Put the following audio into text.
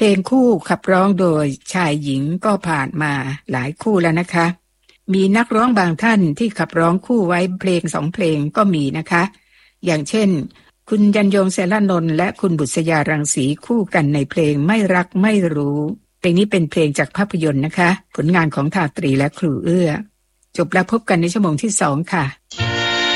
ลงคู่ขับร้องโดยชายหญิงก็ผ่านมาหลายคู่แล้วนะคะมีนักร้องบางท่านที่ขับร้องคู่ไว้เพลง2 เพลงก็มีนะคะอย่างเช่นคุณยันยงเสรานนท์และคุณบุษยารังสีคู่กันในเพลงไม่รักไม่รู้เพลงนี้เป็นเพลงจากภาพยนตร์นะคะผลงานของทาตรีและครูเอื้อจบแล้วพบกันในชั่วโมงที่2ค่ะ